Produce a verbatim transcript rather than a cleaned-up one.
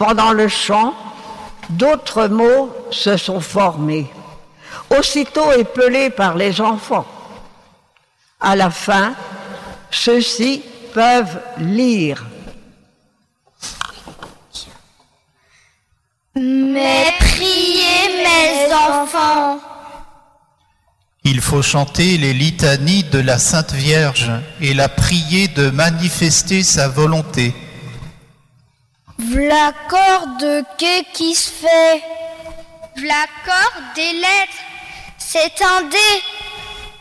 pendant le chant, d'autres mots se sont formés, aussitôt épelés par les enfants. À la fin, ceux-ci peuvent lire. Mais priez, mes enfants. Il faut chanter les litanies de la Sainte Vierge et la prier de manifester sa volonté. V'là corde quai qui se fait. V'là corde des lettres. C'est un dé